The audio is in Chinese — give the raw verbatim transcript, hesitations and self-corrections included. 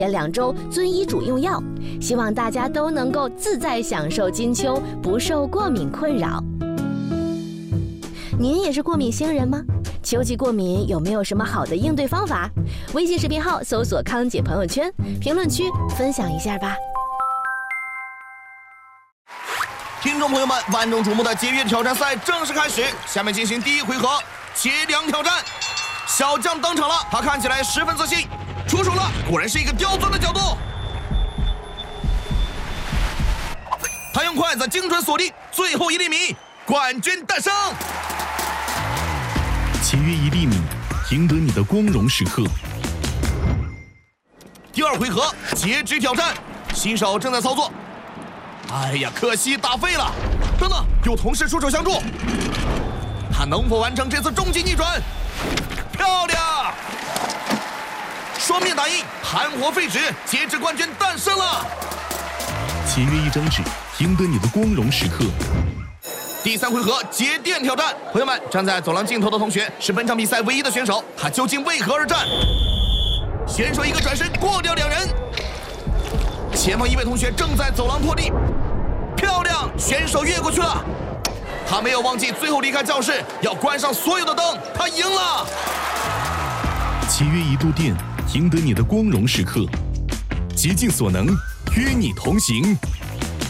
连两周遵医嘱用药，希望大家都能够自在享受金秋，不受过敏困扰。您也是过敏星人吗？秋季过敏有没有什么好的应对方法？微信视频号搜索康姐朋友圈，评论区分享一下吧。 听众朋友们，万众瞩目的节约挑战赛正式开始，下面进行第一回合节粮挑战。小将登场了，他看起来十分自信，出手了，果然是一个刁钻的角度。他用筷子精准锁定，最后一粒米，冠军诞生。 节约一粒米，赢得你的光荣时刻。 第二回合截肢挑战，新手正在操作。哎呀，可惜打废了。等等，有同事出手相助，他能否完成这次终极逆转？漂亮！双面打印，盘活废纸，截肢冠军诞生了。 节约一张纸，赢得你的光荣时刻。 第三回合节电挑战，朋友们，站在走廊尽头的同学是本场比赛唯一的选手，他究竟为何而战？选手一个转身过掉两人，前方一位同学正在走廊拖地，漂亮，选手越过去了，他没有忘记最后离开教室要关上所有的灯，他赢了。 节约一度电，赢得你的光荣时刻，竭尽所能，与你同行。